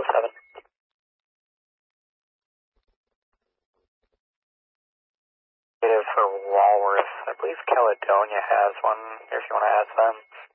207. Native for Walrus. I believe Caledonia has one, if you want to ask them.